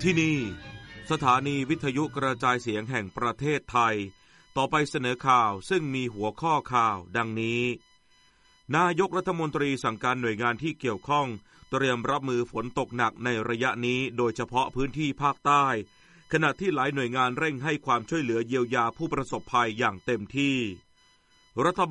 ที่นี่สถานีวิทยุกระจายเสียงแห่งประเทศไทยต่อไปเสนอข่าวซึ่งมีหัวข้อข่าวดังนี้นายกรัฐมนตรีสั่งการหน่วยงานที่เกี่ยวข้องเตรียมรับมือฝนตกหนักในระยะนี้โดยเฉพาะพื้นที่ภาคใต้ขณะที่หลายหน่วยงานเร่งให้ความช่วยเหลือเยียวยาผู้ประสบภัยอย่างเต็มที่รัฐบาล